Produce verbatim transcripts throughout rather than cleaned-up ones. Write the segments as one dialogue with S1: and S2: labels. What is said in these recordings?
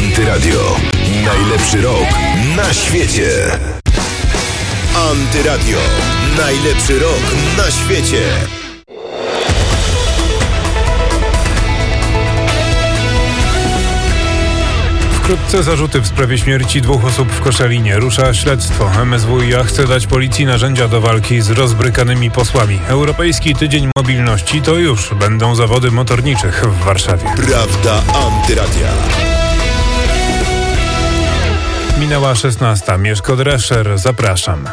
S1: Antyradio. Najlepszy rok na świecie. Antyradio. Najlepszy rok na świecie.
S2: Wkrótce zarzuty w sprawie śmierci dwóch osób w Koszalinie. Rusza śledztwo. M S W i A chce dać policji narzędzia do walki z rozbrykanymi posłami. Europejski Tydzień Mobilności to już będą zawody motorniczych w Warszawie.
S1: Prawda Antyradia.
S2: Minęła szesnasta. Mieszko Drescher. Zapraszam.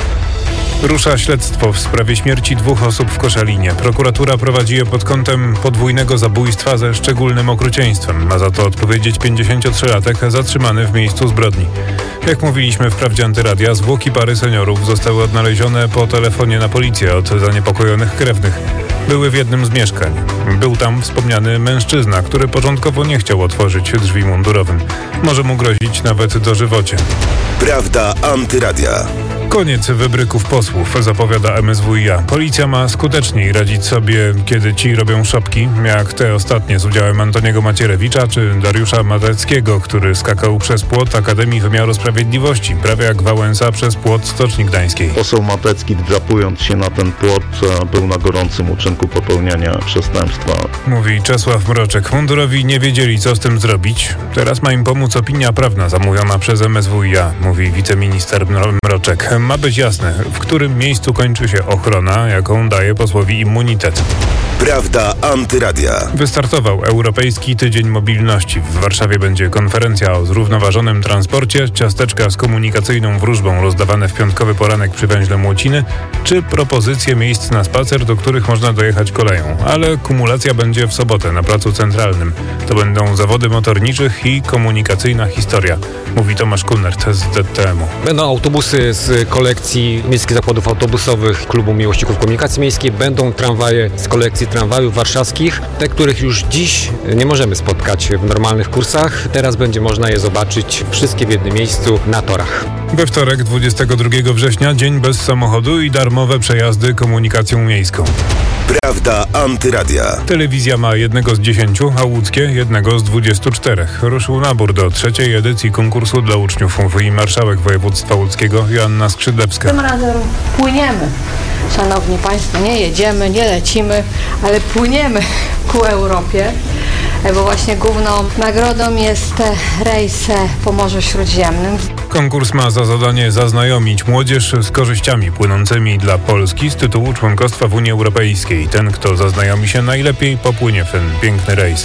S2: Rusza śledztwo w sprawie śmierci dwóch osób w Koszalinie. Prokuratura prowadzi je pod kątem podwójnego zabójstwa ze szczególnym okrucieństwem. Ma za to odpowiedzieć pięćdziesięciotrzylatek zatrzymany w miejscu zbrodni. Jak mówiliśmy w Prawdzie Antyradia, zwłoki pary seniorów zostały odnalezione po telefonie na policję od zaniepokojonych krewnych. Były w jednym z mieszkań. Był tam wspomniany mężczyzna, który początkowo nie chciał otworzyć drzwi mundurowym. Może mu grozić nawet dożywocie.
S1: Prawda Antyradia.
S2: Koniec wybryków posłów, zapowiada M S W i A. Policja ma skuteczniej radzić sobie, kiedy ci robią szopki, jak te ostatnie z udziałem Antoniego Macierewicza czy Dariusza Mateckiego, który skakał przez płot Akademii Wymiaru Sprawiedliwości, prawie jak Wałęsa przez płot Stoczni Gdańskiej.
S3: Poseł Matecki, wdrapując się na ten płot, był na gorącym uczynku popełniania przestępstwa.
S2: Mówi Czesław Mroczek. Mundurowi nie wiedzieli, co z tym zrobić. Teraz ma im pomóc opinia prawna zamówiona przez M S W i A, mówi wiceminister Mroczek. Ma być jasne, w którym miejscu kończy się ochrona, jaką daje posłowi immunitet.
S1: Prawda Antyradia.
S2: Wystartował Europejski Tydzień Mobilności. W Warszawie będzie konferencja o zrównoważonym transporcie, ciasteczka z komunikacyjną wróżbą rozdawane w piątkowy poranek przy węźle Młociny, czy propozycje miejsc na spacer, do których można dojechać koleją. Ale kumulacja będzie w sobotę na Placu Centralnym. To będą zawody motorniczych i komunikacyjna historia, mówi Tomasz Kunert z D T M u.
S4: Będą autobusy z kolekcji Miejskich Zakładów Autobusowych Klubu Miłośników Komunikacji Miejskiej, będą tramwaje z kolekcji tramwajów warszawskich, te, których już dziś nie możemy spotkać w normalnych kursach. Teraz będzie można je zobaczyć wszystkie w jednym miejscu na torach.
S2: We wtorek, dwudziestego drugiego września, dzień bez samochodu i darmowe przejazdy komunikacją miejską.
S1: Prawda Antyradia.
S2: Telewizja ma jednego z dziesięciu, a łódzkie jednego z dwudziestu czterech. Ruszył nabór do trzeciej edycji konkursu dla uczniów i marszałek województwa łódzkiego Joanna Skrzydlewska.
S5: Tym razem płyniemy, szanowni państwo, nie jedziemy, nie lecimy, ale płyniemy ku Europie, bo właśnie główną nagrodą jest rejs po Morzu Śródziemnym.
S2: Konkurs ma za zadanie zaznajomić młodzież z korzyściami płynącymi dla Polski z tytułu członkostwa w Unii Europejskiej. Ten, kto zaznajomi się najlepiej, popłynie w ten piękny rejs.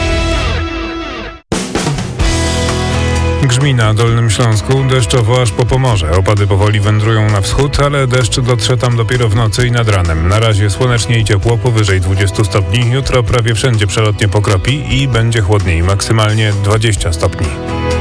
S2: Grzmi na Dolnym Śląsku, deszczowo aż po Pomorze. Opady powoli wędrują na wschód, ale deszcz dotrze tam dopiero w nocy i nad ranem. Na razie słonecznie i ciepło, powyżej dwudziestu stopni. Jutro prawie wszędzie przelotnie pokropi i będzie chłodniej, maksymalnie dwadzieścia stopni.